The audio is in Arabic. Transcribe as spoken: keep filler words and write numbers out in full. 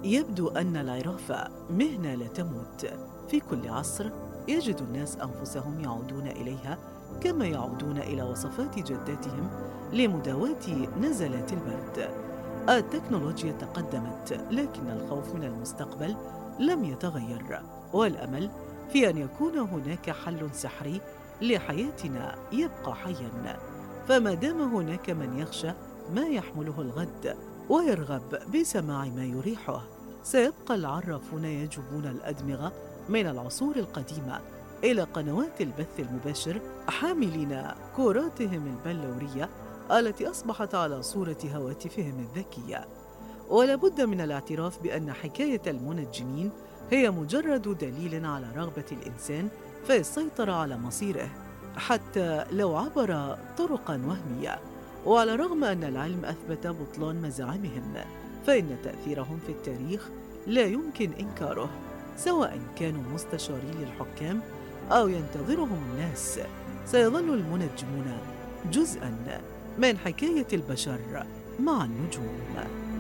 يبدو أن العرافة مهنة لا تموت. في كل عصر يجد الناس أنفسهم يعودون إليها، كما يعودون إلى وصفات جداتهم لمداواة نزلات البرد. التكنولوجيا تقدمت، لكن الخوف من المستقبل لم يتغير، والأمل في أن يكون هناك حل سحري لحياتنا يبقى حياً. فما دام هناك من يخشى ما يحمله الغد ويرغب بسماع ما يريحه، سيبقى العرافون يجوبون الأدمغة من العصور القديمة إلى قنوات البث المباشر، حاملين كراتهم البلورية التي أصبحت على صورة هواتفهم الذكية. ولا بد من الاعتراف بأن حكاية المنجمين هي مجرد دليل على رغبة الإنسان في السيطرة على مصيره، حتى لو عبر طرقاً وهمية. وعلى الرغم أن العلم أثبت بطلان مزاعمهم، فإن تأثيرهم في التاريخ لا يمكن إنكاره، سواء كانوا مستشارين للحكام أو ينتظرهم الناس. سيظل المنجمون جزءاً من حكاية البشر مع النجوم.